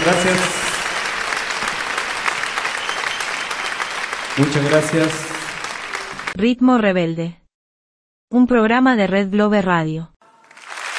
Gracias. Muchas gracias. Ritmo Rebelde. Un programa de Red Globe Radio.